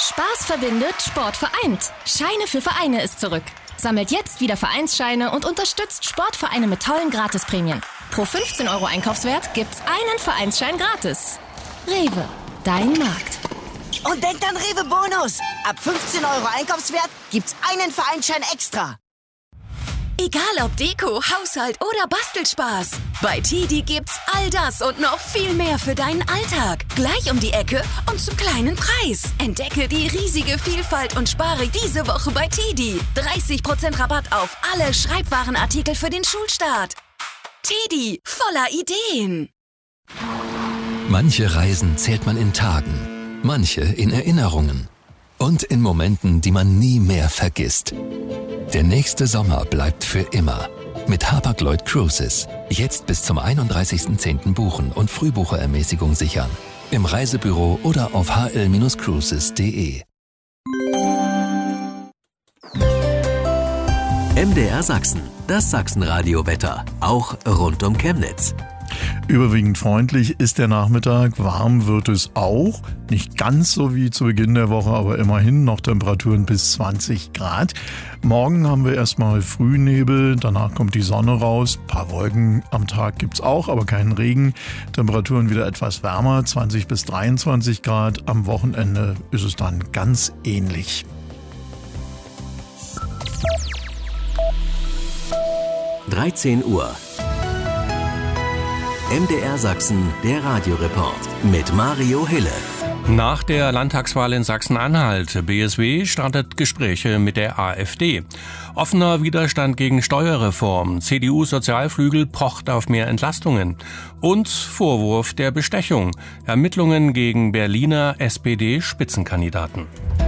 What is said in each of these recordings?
Spaß verbindet, Sport vereint. Scheine für Vereine ist zurück. Sammelt jetzt wieder Vereinsscheine und unterstützt Sportvereine mit tollen Gratisprämien. Pro 15 € Einkaufswert gibt's einen Vereinsschein gratis. Rewe, dein Markt. Und denkt an Rewe Bonus. Ab 15 € Einkaufswert gibt's einen Vereinsschein extra. Egal ob Deko, Haushalt oder Bastelspaß. Bei TiDi gibt's all das und noch viel mehr für deinen Alltag. Gleich um die Ecke und zum kleinen Preis. Entdecke die riesige Vielfalt und spare diese Woche bei TiDi. 30% Rabatt auf alle Schreibwarenartikel für den Schulstart. TiDi, voller Ideen. Manche Reisen zählt man in Tagen, manche in Erinnerungen und in Momenten, die man nie mehr vergisst. Der nächste Sommer bleibt für immer. Mit Hapag-Lloyd Cruises. Jetzt bis zum 31.10. buchen und Frühbucherermäßigung sichern. Im Reisebüro oder auf hl-cruises.de. MDR Sachsen, das Sachsenradio-Wetter. Auch rund um Chemnitz. Überwiegend freundlich ist der Nachmittag, warm wird es auch. Nicht ganz so wie zu Beginn der Woche, aber immerhin noch Temperaturen bis 20 Grad. Morgen haben wir erstmal Frühnebel, danach kommt die Sonne raus. Ein paar Wolken am Tag gibt es auch, aber keinen Regen. Temperaturen wieder etwas wärmer, 20 bis 23 Grad. Am Wochenende ist es dann ganz ähnlich. (13 Uhr) MDR Sachsen, der Radioreport mit Mario Hille. Nach der Landtagswahl in Sachsen-Anhalt, BSW startet Gespräche mit der AfD. Offener Widerstand gegen Steuerreform, CDU-Sozialflügel pocht auf mehr Entlastungen. Und Vorwurf der Bestechung, Ermittlungen gegen Berliner SPD-Spitzenkandidaten.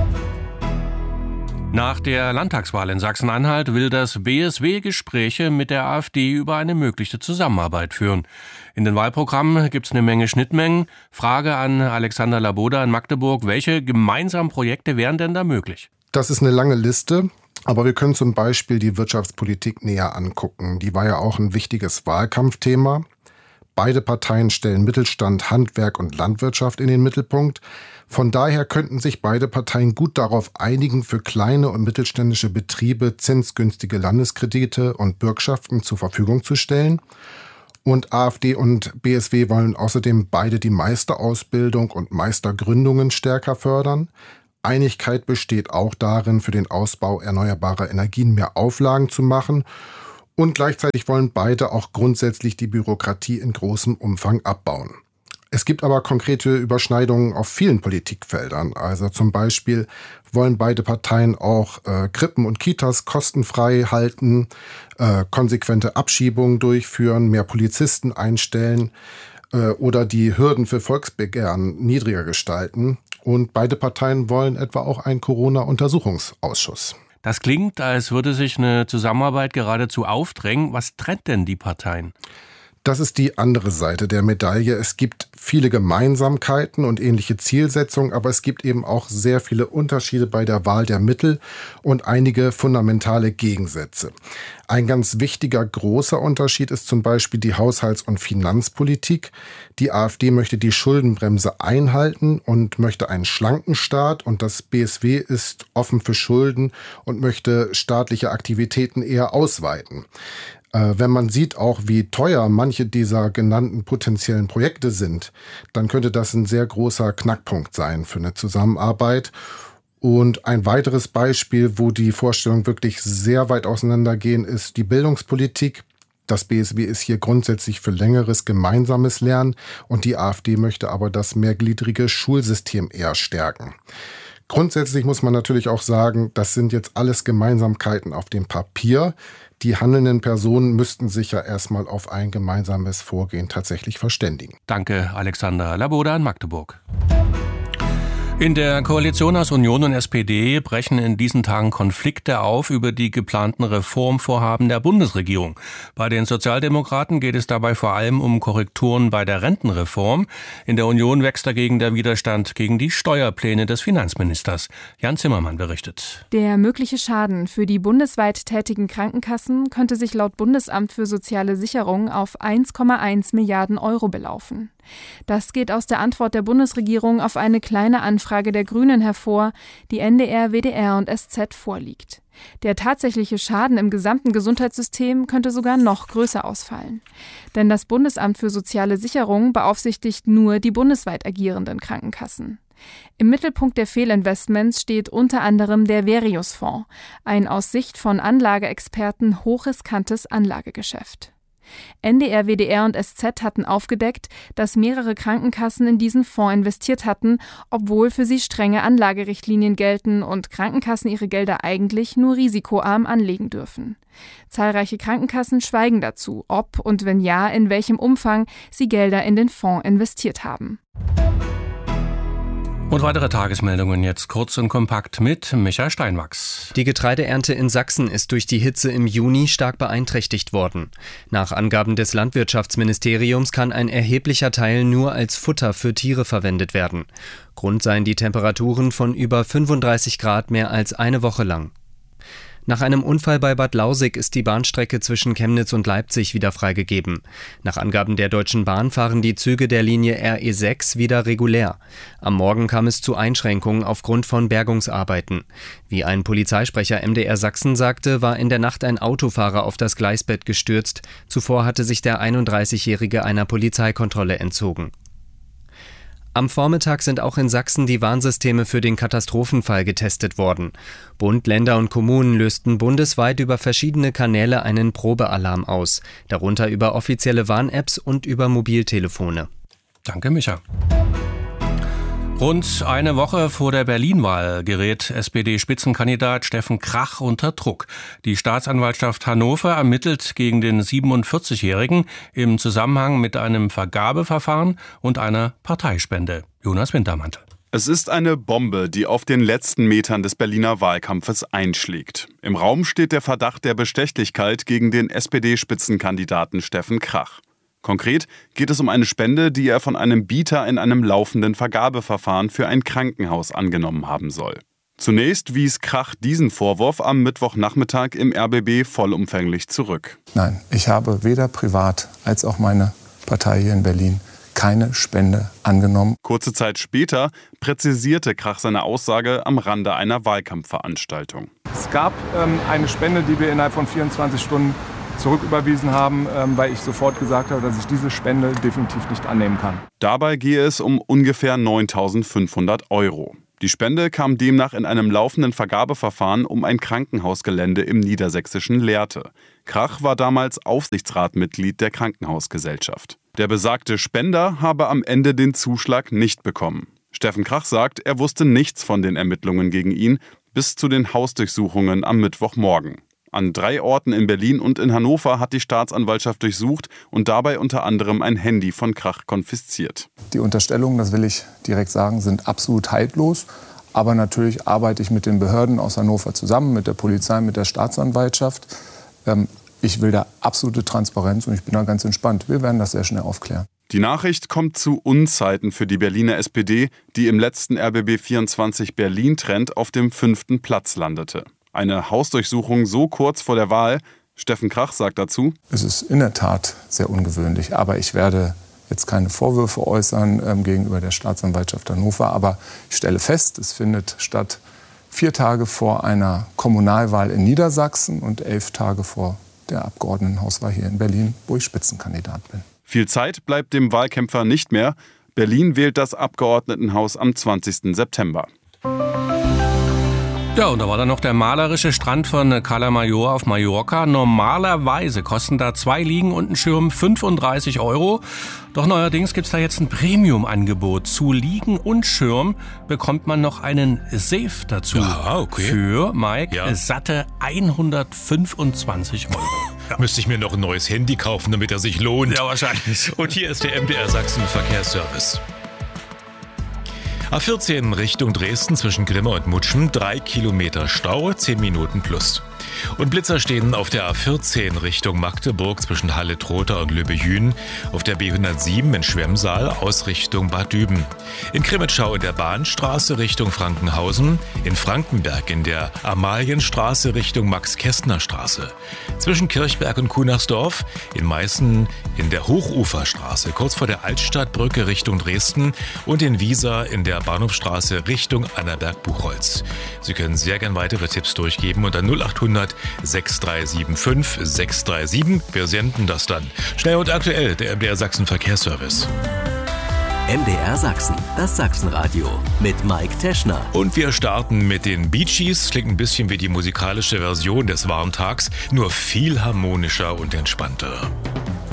Nach der Landtagswahl in Sachsen-Anhalt will das BSW Gespräche mit der AfD über eine mögliche Zusammenarbeit führen. In den Wahlprogrammen gibt es eine Menge Schnittmengen. Frage an Alexander Laboda in Magdeburg. Welche gemeinsamen Projekte wären denn da möglich? Das ist eine lange Liste, aber wir können zum Beispiel die Wirtschaftspolitik näher angucken. Die war ja auch ein wichtiges Wahlkampfthema. Beide Parteien stellen Mittelstand, Handwerk und Landwirtschaft in den Mittelpunkt. Von daher könnten sich beide Parteien gut darauf einigen, für kleine und mittelständische Betriebe zinsgünstige Landeskredite und Bürgschaften zur Verfügung zu stellen. Und AfD und BSW wollen außerdem beide die Meisterausbildung und Meistergründungen stärker fördern. Einigkeit besteht auch darin, für den Ausbau erneuerbarer Energien mehr Auflagen zu machen. Und gleichzeitig wollen beide auch grundsätzlich die Bürokratie in großem Umfang abbauen. Es gibt aber konkrete Überschneidungen auf vielen Politikfeldern. Also zum Beispiel wollen beide Parteien auch Krippen und Kitas kostenfrei halten, konsequente Abschiebungen durchführen, mehr Polizisten einstellen oder die Hürden für Volksbegehren niedriger gestalten. Und beide Parteien wollen etwa auch einen Corona-Untersuchungsausschuss. Das klingt, als würde sich eine Zusammenarbeit geradezu aufdrängen. Was trennt denn die Parteien? Das ist die andere Seite der Medaille. Es gibt viele Gemeinsamkeiten und ähnliche Zielsetzungen, aber es gibt eben auch sehr viele Unterschiede bei der Wahl der Mittel und einige fundamentale Gegensätze. Ein ganz wichtiger, großer Unterschied ist zum Beispiel die Haushalts- und Finanzpolitik. Die AfD möchte die Schuldenbremse einhalten und möchte einen schlanken Staat, und das BSW ist offen für Schulden und möchte staatliche Aktivitäten eher ausweiten. Wenn man sieht auch, wie teuer manche dieser genannten potenziellen Projekte sind, dann könnte das ein sehr großer Knackpunkt sein für eine Zusammenarbeit. Und ein weiteres Beispiel, wo die Vorstellungen wirklich sehr weit auseinandergehen, ist die Bildungspolitik. Das BSW ist hier grundsätzlich für längeres gemeinsames Lernen und die AfD möchte aber das mehrgliedrige Schulsystem eher stärken. Grundsätzlich muss man natürlich auch sagen, das sind jetzt alles Gemeinsamkeiten auf dem Papier. Die handelnden Personen müssten sich ja erstmal auf ein gemeinsames Vorgehen tatsächlich verständigen. Danke, Alexander Laboda in Magdeburg. In der Koalition aus Union und SPD brechen in diesen Tagen Konflikte auf über die geplanten Reformvorhaben der Bundesregierung. Bei den Sozialdemokraten geht es dabei vor allem um Korrekturen bei der Rentenreform. In der Union wächst dagegen der Widerstand gegen die Steuerpläne des Finanzministers. Jan Zimmermann berichtet. Der mögliche Schaden für die bundesweit tätigen Krankenkassen könnte sich laut Bundesamt für soziale Sicherung auf 1,1 Milliarden € belaufen. Das geht aus der Antwort der Bundesregierung auf eine kleine Anfrage Umfrage der Grünen hervor, die NDR, WDR und SZ vorliegt. Der tatsächliche Schaden im gesamten Gesundheitssystem könnte sogar noch größer ausfallen. Denn das Bundesamt für soziale Sicherung beaufsichtigt nur die bundesweit agierenden Krankenkassen. Im Mittelpunkt der Fehlinvestments steht unter anderem der Verius-Fonds, ein aus Sicht von Anlageexperten hochriskantes Anlagegeschäft. NDR, WDR und SZ hatten aufgedeckt, dass mehrere Krankenkassen in diesen Fonds investiert hatten, obwohl für sie strenge Anlagerichtlinien gelten und Krankenkassen ihre Gelder eigentlich nur risikoarm anlegen dürfen. Zahlreiche Krankenkassen schweigen dazu, ob und wenn ja, in welchem Umfang sie Gelder in den Fonds investiert haben. Und weitere Tagesmeldungen jetzt kurz und kompakt mit Michael Steinwachs. Die Getreideernte in Sachsen ist durch die Hitze im Juni stark beeinträchtigt worden. Nach Angaben des Landwirtschaftsministeriums kann ein erheblicher Teil nur als Futter für Tiere verwendet werden. Grund seien die Temperaturen von über 35 Grad mehr als eine Woche lang. Nach einem Unfall bei Bad Lausig ist die Bahnstrecke zwischen Chemnitz und Leipzig wieder freigegeben. Nach Angaben der Deutschen Bahn fahren die Züge der Linie RE6 wieder regulär. Am Morgen kam es zu Einschränkungen aufgrund von Bergungsarbeiten. Wie ein Polizeisprecher MDR Sachsen sagte, war in der Nacht ein Autofahrer auf das Gleisbett gestürzt. Zuvor hatte sich der 31-Jährige einer Polizeikontrolle entzogen. Am Vormittag sind auch in Sachsen die Warnsysteme für den Katastrophenfall getestet worden. Bund, Länder und Kommunen lösten bundesweit über verschiedene Kanäle einen Probealarm aus, darunter über offizielle Warn-Apps und über Mobiltelefone. Danke, Micha. Rund eine Woche vor der Berlin-Wahl gerät SPD-Spitzenkandidat Steffen Krach unter Druck. Die Staatsanwaltschaft Hannover ermittelt gegen den 47-Jährigen im Zusammenhang mit einem Vergabeverfahren und einer Parteispende. Jonas Wintermantel. Es ist eine Bombe, die auf den letzten Metern des Berliner Wahlkampfes einschlägt. Im Raum steht der Verdacht der Bestechlichkeit gegen den SPD-Spitzenkandidaten Steffen Krach. Konkret geht es um eine Spende, die er von einem Bieter in einem laufenden Vergabeverfahren für ein Krankenhaus angenommen haben soll. Zunächst wies Krach diesen Vorwurf am Mittwochnachmittag im RBB vollumfänglich zurück. Nein, ich habe weder privat als auch meine Partei hier in Berlin keine Spende angenommen. Kurze Zeit später präzisierte Krach seine Aussage am Rande einer Wahlkampfveranstaltung. Es gab eine Spende, die wir innerhalb von 24 Stunden zurücküberwiesen haben, weil ich sofort gesagt habe, dass ich diese Spende definitiv nicht annehmen kann. Dabei gehe es um ungefähr 9.500 €. Die Spende kam demnach in einem laufenden Vergabeverfahren um ein Krankenhausgelände im niedersächsischen Lehrte. Krach war damals Aufsichtsratmitglied der Krankenhausgesellschaft. Der besagte Spender habe am Ende den Zuschlag nicht bekommen. Steffen Krach sagt, er wusste nichts von den Ermittlungen gegen ihn bis zu den Hausdurchsuchungen am Mittwochmorgen. An 3 Orten in Berlin und in Hannover hat die Staatsanwaltschaft durchsucht und dabei unter anderem ein Handy von Krach konfisziert. Die Unterstellungen, das will ich direkt sagen, sind absolut haltlos. Aber natürlich arbeite ich mit den Behörden aus Hannover zusammen, mit der Polizei, mit der Staatsanwaltschaft. Ich will da absolute Transparenz und ich bin da ganz entspannt. Wir werden das sehr schnell aufklären. Die Nachricht kommt zu Unzeiten für die Berliner SPD, die im letzten RBB24 Berlin-Trend auf dem 5. Platz landete. Eine Hausdurchsuchung so kurz vor der Wahl. Steffen Krach sagt dazu: Es ist in der Tat sehr ungewöhnlich, aber ich werde jetzt keine Vorwürfe äußern gegenüber der Staatsanwaltschaft Hannover. Aber ich stelle fest, es findet statt 4 Tage vor einer Kommunalwahl in Niedersachsen und 11 Tage vor der Abgeordnetenhauswahl hier in Berlin, wo ich Spitzenkandidat bin. Viel Zeit bleibt dem Wahlkämpfer nicht mehr. Berlin wählt das Abgeordnetenhaus am 20. September. Ja, und da war dann noch der malerische Strand von Cala Major auf Mallorca. Normalerweise kosten da 2 Liegen und ein Schirm 35 €. Doch neuerdings gibt's da jetzt ein Premium-Angebot. Zu Liegen und Schirm bekommt man noch einen Safe dazu. Ja, okay. Für, Mike, satte 125 €. Ja. Müsste ich mir noch ein neues Handy kaufen, damit er sich lohnt. Ja, wahrscheinlich. Und hier ist der MDR Sachsen Verkehrsservice. A14 Richtung Dresden zwischen Grimma und Mutschen, 3 Kilometer Stau, 10 Minuten plus. Und Blitzer stehen auf der A14 Richtung Magdeburg zwischen Halle-Trotha und Löbejün, auf der B107 in Schwemmsaal aus Richtung Bad Düben. In Krimitschau in der Bahnstraße Richtung Frankenhausen, in Frankenberg in der Amalienstraße Richtung Max-Kästner-Straße. Zwischen Kirchberg und Kunersdorf, in Meißen in der Hochuferstraße, kurz vor der Altstadtbrücke Richtung Dresden und in Wiesa in der Bahnhofstraße Richtung Annaberg-Buchholz. Sie können sehr gern weitere Tipps durchgeben unter 0800 6375 637. Wir senden das dann. Schnell und aktuell, der MDR Sachsen Verkehrsservice. MDR Sachsen, das Sachsenradio mit Mike Teschner. Und wir starten mit den Bee Gees. Klingt ein bisschen wie die musikalische Version des Warntags, nur viel harmonischer und entspannter.